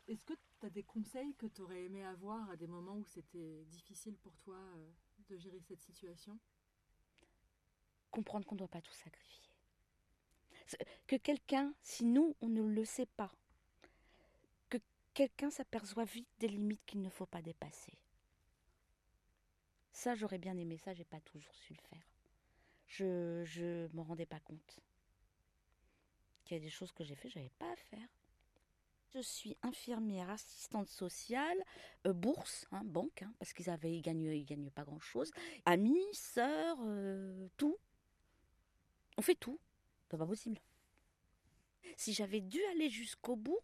Est-ce que tu as des conseils que tu aurais aimé avoir à des moments où c'était difficile pour toi de gérer cette situation? Comprendre qu'on ne doit pas tout sacrifier. Que quelqu'un, si nous, on ne le sait pas, que quelqu'un s'aperçoit vite des limites qu'il ne faut pas dépasser. Ça, j'aurais bien aimé ça, j'ai pas toujours su le faire. Je m'en rendais pas compte. Qu'il y a des choses que j'ai fait, j'avais pas à faire. Je suis infirmière, assistante sociale, bourse, banque, parce ils gagnent pas grand chose. Amis, sœurs, tout. On fait tout. C'est pas possible. Si j'avais dû aller jusqu'au bout,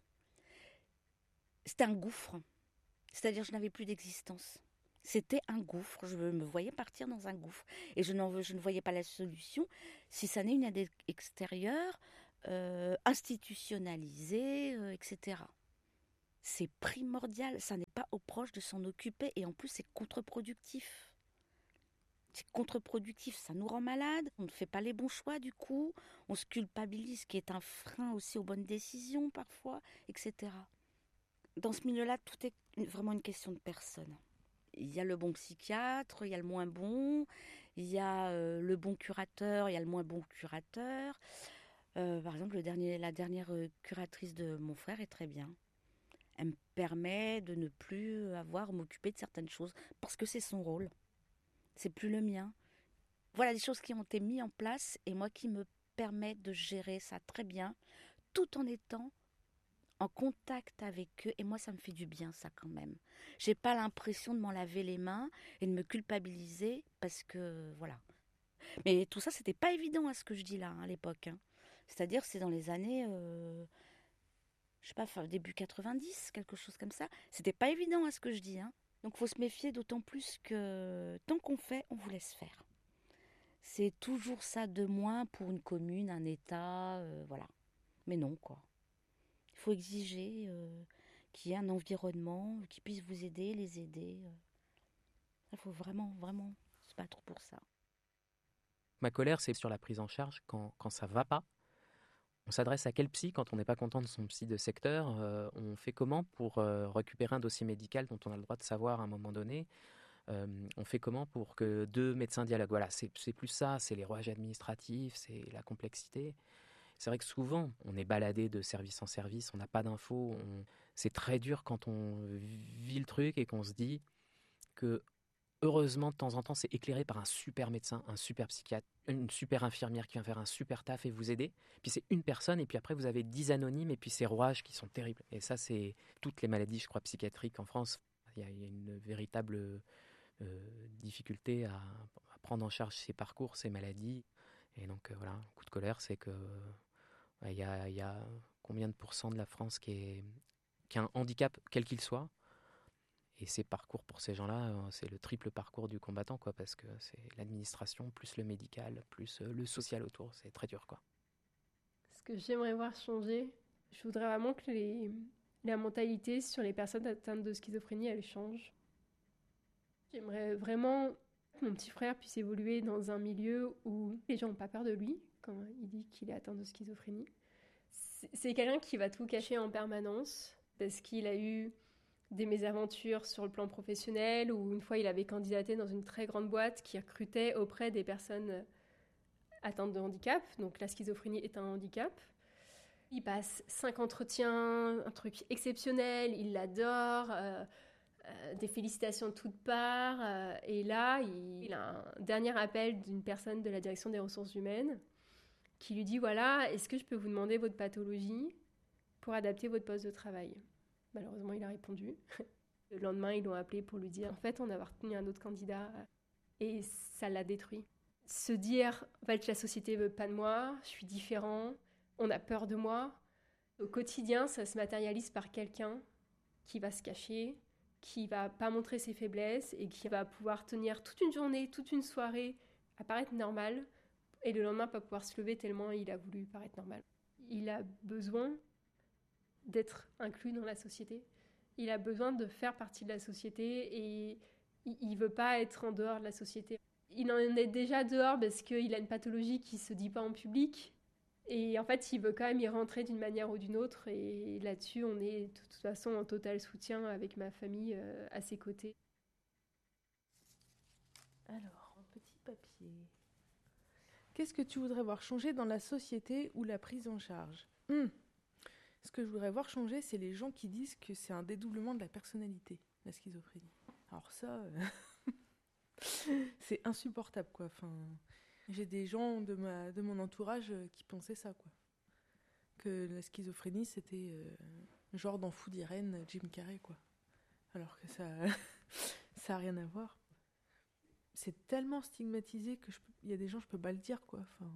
c'était un gouffre. C'est-à-dire que je n'avais plus d'existence. C'était un gouffre. Je me voyais partir dans un gouffre. Et je ne voyais pas la solution si ça n'est une aide extérieure, institutionnalisée, etc. C'est primordial. Ça n'est pas aux proches de s'en occuper. Et en plus, c'est contre-productif. C'est contre-productif. Ça nous rend malades. On ne fait pas les bons choix du coup. On se culpabilise, ce qui est un frein aussi aux bonnes décisions parfois, etc. Dans ce milieu-là, tout est vraiment une question de personne. Il y a le bon psychiatre, il y a le moins bon, il y a le bon curateur, il y a le moins bon curateur. Par exemple, la dernière curatrice de mon frère est très bien. Elle me permet de ne plus avoir à m'occuper de certaines choses parce que c'est son rôle. C'est plus le mien. Voilà des choses qui ont été mises en place et moi qui me permettent de gérer ça très bien tout en étant en contact avec eux et moi ça me fait du bien ça quand même. J'ai pas l'impression de m'en laver les mains et de me culpabiliser parce que voilà. Mais tout ça c'était pas évident à ce que je dis là à l'époque. C'est-à-dire c'est dans les années je sais pas début 90 quelque chose comme ça. C'était pas évident à ce que je dis. Donc faut se méfier d'autant plus que tant qu'on fait on vous laisse faire. C'est toujours ça de moins pour une commune, un État, voilà. Mais non quoi. Il faut exiger qu'il y ait un environnement qui puisse vous aider, les aider. Il faut vraiment, vraiment se battre pour ça. Ma colère, c'est sur la prise en charge quand ça va pas. On s'adresse à quel psy quand on n'est pas content de son psy de secteur? On fait comment pour récupérer un dossier médical dont on a le droit de savoir à un moment donné? On fait comment pour que deux médecins dialoguent? Voilà, c'est plus ça, c'est les rouages administratifs, c'est la complexité. C'est vrai que souvent, on est baladé de service en service, on n'a pas d'infos. C'est très dur quand on vit le truc et qu'on se dit que heureusement, de temps en temps, c'est éclairé par un super médecin, un super psychiatre, une super infirmière qui vient faire un super taf et vous aider. Puis c'est une personne, et puis après, vous avez 10 anonymes, et puis ces rouages qui sont terribles. Et ça, c'est toutes les maladies, je crois, psychiatriques en France. Il y a une véritable difficulté à prendre en charge ces parcours, ces maladies. Et donc, voilà, un coup de colère, c'est que il y a combien de pourcents de la France qui a un handicap, quel qu'il soit. Et ces parcours pour ces gens-là, c'est le triple parcours du combattant, quoi, parce que c'est l'administration, plus le médical, plus le social autour, c'est très dur, quoi. Ce que j'aimerais voir changer, je voudrais vraiment que la mentalité sur les personnes atteintes de schizophrénie, elle change. J'aimerais vraiment que mon petit frère puisse évoluer dans un milieu où les gens n'ont pas peur de lui quand il dit qu'il est atteint de schizophrénie. C'est quelqu'un qui va tout cacher en permanence parce qu'il a eu des mésaventures sur le plan professionnel où une fois il avait candidaté dans une très grande boîte qui recrutait auprès des personnes atteintes de handicap. Donc la schizophrénie est un handicap. Il passe 5 entretiens, un truc exceptionnel, il l'adore, des félicitations de toutes parts. Et là, il a un dernier appel d'une personne de la direction des ressources humaines qui lui dit, voilà, est-ce que je peux vous demander votre pathologie pour adapter votre poste de travail? Malheureusement, il a répondu. Le lendemain, ils l'ont appelé pour lui dire, en fait, on a retenu un autre candidat. Et ça l'a détruit. Se dire, en fait, la société veut pas de moi, je suis différent, on a peur de moi. Au quotidien, ça se matérialise par quelqu'un qui va se cacher, qui va pas montrer ses faiblesses et qui va pouvoir tenir toute une journée, toute une soirée à paraître normal et le lendemain pas pouvoir se lever tellement il a voulu paraître normal. Il a besoin d'être inclus dans la société. Il a besoin de faire partie de la société et il veut pas être en dehors de la société. Il en est déjà dehors parce qu'il a une pathologie qui se dit pas en public. Et en fait, il veut quand même y rentrer d'une manière ou d'une autre. Et là-dessus, on est de toute façon en total soutien avec ma famille à ses côtés. Alors, un petit papier. Qu'est-ce que tu voudrais voir changer dans la société ou la prise en charge? Ce que je voudrais voir changer, c'est les gens qui disent que c'est un dédoublement de la personnalité, la schizophrénie. Alors ça, c'est insupportable, quoi. Enfin, j'ai des gens de mon entourage qui pensaient ça, quoi. Que la schizophrénie, c'était genre dans Fou d'Irène, Jim Carrey, quoi. Alors que ça ça a rien à voir. C'est tellement stigmatisé que il y a des gens, je peux pas le dire, quoi. Enfin,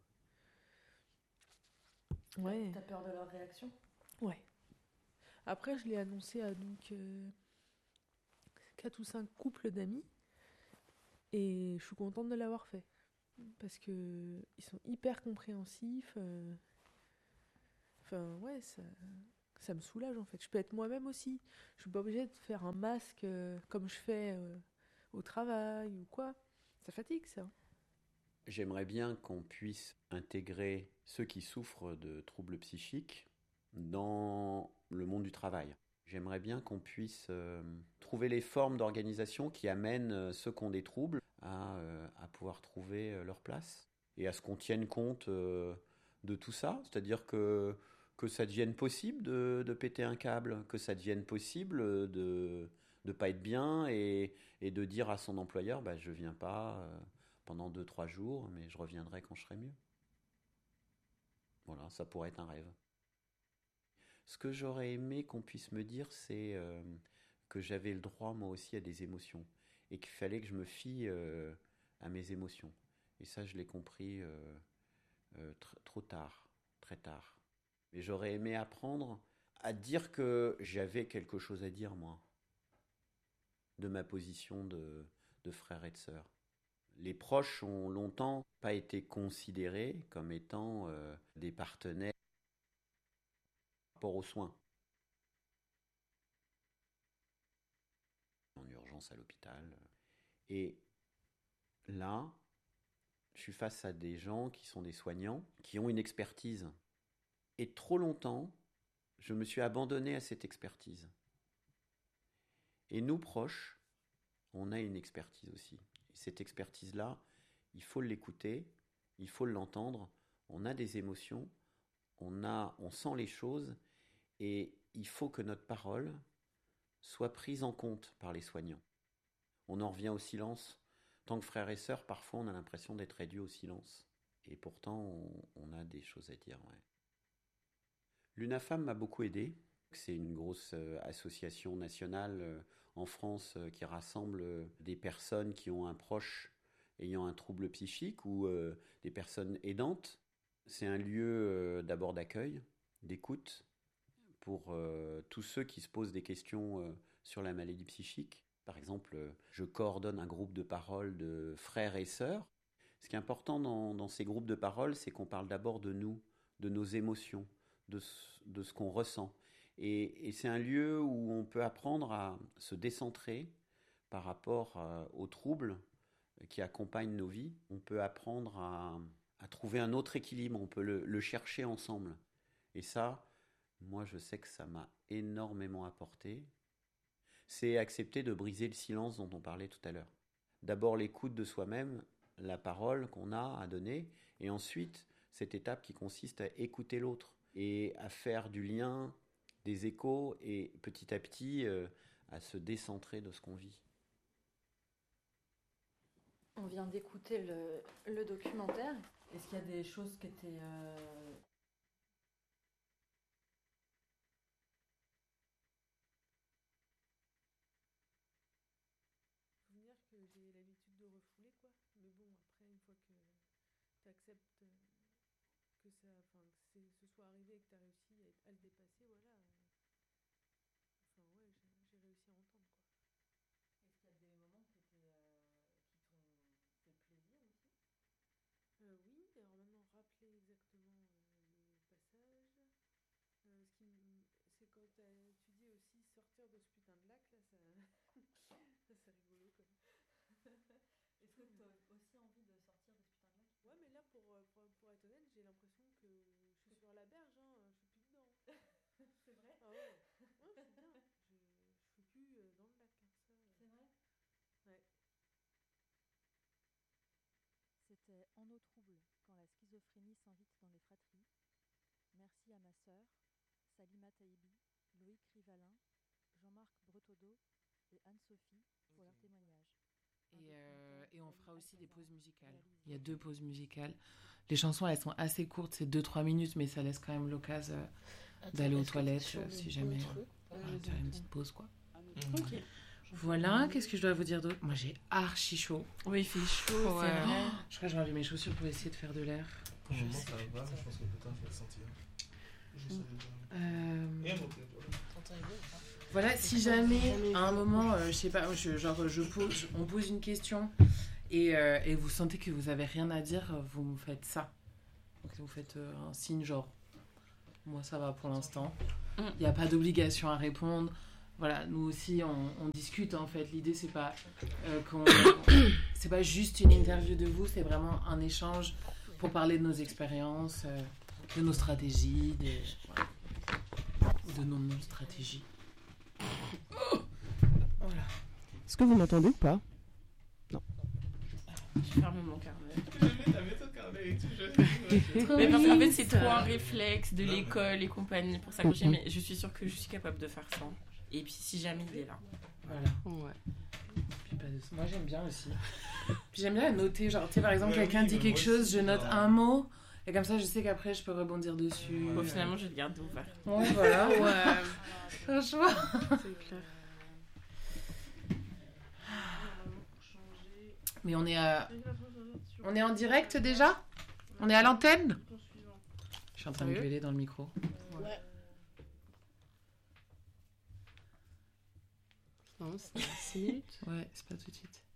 ouais. T'as peur de leur réaction? Ouais. Après, je l'ai annoncé à donc 4 ou 5 couples d'amis et je suis contente de l'avoir fait parce que ils sont hyper compréhensifs. Enfin, ouais, ça me soulage en fait. Je peux être moi-même aussi. Je suis pas obligée de faire un masque comme je fais au travail ou quoi. Ça fatigue, ça. J'aimerais bien qu'on puisse intégrer ceux qui souffrent de troubles psychiques dans le monde du travail. J'aimerais bien qu'on puisse trouver les formes d'organisation qui amènent ceux qui ont des troubles à pouvoir trouver leur place et à ce qu'on tienne compte de tout ça. C'est-à-dire que ça devienne possible de péter un câble, que ça devienne possible de ne pas être bien et de dire à son employeur bah, je ne viens pas pendant 2-3 jours, mais je reviendrai quand je serai mieux. Voilà, ça pourrait être un rêve. Ce que j'aurais aimé qu'on puisse me dire, c'est que j'avais le droit moi aussi à des émotions et qu'il fallait que je me fie à mes émotions. Et ça, je l'ai compris trop tard, très tard. Mais j'aurais aimé apprendre à dire que j'avais quelque chose à dire, moi, de ma position de frère et de sœur. Les proches ont longtemps pas été considérés comme étant des partenaires par rapport aux soins. En urgence à l'hôpital. Et là, je suis face à des gens qui sont des soignants, qui ont une expertise. Et trop longtemps, je me suis abandonné à cette expertise. Et nous, proches, on a une expertise aussi. Et cette expertise-là, il faut l'écouter, il faut l'entendre. On a des émotions, on sent les choses, et il faut que notre parole soit prise en compte par les soignants. On en revient au silence. Tant que frères et sœurs, parfois on a l'impression d'être réduit au silence. Et pourtant, on a des choses à dire. Ouais. L'UNAFAM m'a beaucoup aidé. C'est une grosse association nationale en France qui rassemble des personnes qui ont un proche ayant un trouble psychique ou des personnes aidantes. C'est un lieu d'abord d'accueil, d'écoute pour tous ceux qui se posent des questions sur la maladie psychique. Par exemple, je coordonne un groupe de parole de frères et sœurs. Ce qui est important dans ces groupes de parole, c'est qu'on parle d'abord de nous, de nos émotions, de ce qu'on ressent. Et c'est un lieu où on peut apprendre à se décentrer par rapport aux troubles qui accompagnent nos vies. On peut apprendre à trouver un autre équilibre, on peut le chercher ensemble. Et ça, moi je sais que ça m'a énormément apporté. C'est accepter de briser le silence dont on parlait tout à l'heure. D'abord l'écoute de soi-même, la parole qu'on a à donner, et ensuite cette étape qui consiste à écouter l'autre et à faire du lien, des échos, et petit à petit à se décentrer de ce qu'on vit. On vient d'écouter le documentaire. Est-ce qu'il y a des choses qui étaient... Souvenir que j'ai l'habitude de refouler, quoi. Mais bon, après, une fois que tu acceptes que ça, enfin, que ce soit arrivé et que tu as réussi à le dépasser, voilà. Enfin, ouais, j'ai réussi à entendre, quoi. Est-ce qu'il y a des moments qui t'ont fait plaisir aussi? Oui, alors maintenant, rappeler exactement le passage. C'est quand tu dis aussi sortir de ce putain de lac, là, ça... c'est rigolo, quoi. Est-ce que tu as aussi envie de sortir de ce putain de lac? Ouais, mais là, pour être honnête, j'ai l'impression que la berge, hein, je suis plus dedans. C'est vrai. Ah ouais, ouais c'est bien. Je suis plus dans le lac comme ça. C'est vrai. Ouais. C'était En eau trouble, quand la schizophrénie s'invite dans les fratries. Merci à ma sœur, Salima Taïbi, Loïc Rivalin, Jean-Marc Bretodeau et Anne-Sophie pour leur témoignage. Et on fera aussi des pauses musicales. Il y a 2 pauses musicales. Les chansons, elles sont assez courtes, c'est 2-3 minutes, mais ça laisse quand même l'occasion d'aller aux toilettes si jamais faire une petite pause, quoi. Ok. Voilà, qu'est-ce que je dois vous dire d'autre? Moi, j'ai archi chaud. Oui, il fait chaud, Ouais. c'est vrai. Je crois que je vais enlever mes chaussures pour essayer de faire de l'air. Pour le moment, ça va, mais je pense que putain, faut le sentir. Je sais déjà. Et un autre, toi. Voilà, si jamais à un moment, je sais pas, on pose une question et vous sentez que vous avez rien à dire, vous me faites ça. Donc vous faites un signe genre, moi ça va pour l'instant. Il n'y a pas d'obligation à répondre. Voilà, nous aussi on discute en fait. L'idée c'est pas c'est pas juste une interview de vous, c'est vraiment un échange pour parler de nos expériences, de nos stratégies, de nos non-stratégies. Voilà. Est-ce que vous m'entendez ou pas? Non. Je ferme mon carnet. T'avais ton carnet et tout, je... Mais parce qu'en fait, c'est trop un réflexe de l'école et compagnie. Pour ça que je suis sûre que je suis capable de faire ça. Et puis, si jamais il est là. Voilà. Ouais. Puis, moi, j'aime bien aussi. Puis, j'aime bien noter. Genre, tu sais, par exemple, quelqu'un dit quelque chose, je note un mot. Et comme ça, je sais qu'après, je peux rebondir dessus. Bon, finalement, je vais le garder ouvert. Ouais, voilà. Ouais. Franchement. C'est clair. Mais on est en direct déjà? On est à l'antenne? Je suis en train de gueuler dans le micro. Ouais. Non, c'est 6 minutes. Ouais, c'est pas tout de suite.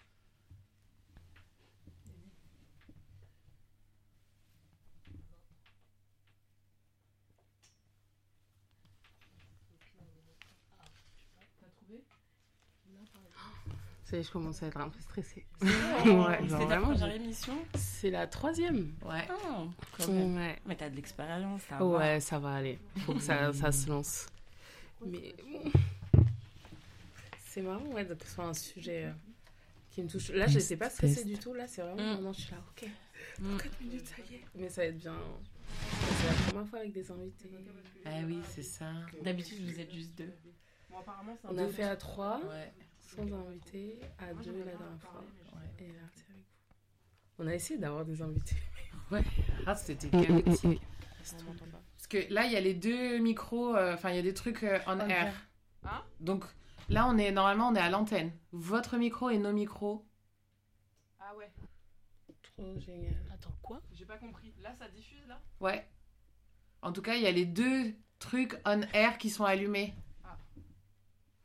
T'as trouvé? Ça y est, je commence à être un peu stressée. Ouais, genre c'était ta vraiment, première émission? C'est la 3e. Ouais. Oh, quand même. Ouais. Mais t'as de l'expérience, ça va. Ouais, ça va aller. Faut que ça se lance. Mais bon. C'est marrant, ouais, que ce soit un sujet qui me touche. Là, je n'étais pas stressée du tout. Là, c'est vraiment maintenant, je suis là, ok. 4 minutes, ça y est. Mais ça va être bien. C'est la première fois avec des invités. Ah oui, c'est ça. D'habitude, vous êtes juste 2. Bon, apparemment, c'est On a fait à 3, Ouais. sans invité, à 2 la dernière fois. Ouais. Et là, c'est avec vous. On a essayé d'avoir des invités. Ouais. Ah, c'était chaotique. Parce que là, il y a les 2 micros, enfin, il y a des trucs on air. Hein? Donc là, normalement, on est à l'antenne. Votre micro et nos micros. Ah ouais, Trop génial. Attends, quoi? j'ai pas compris. Là, ça diffuse, là? Ouais. En tout cas, il y a les 2 trucs on air qui sont allumés.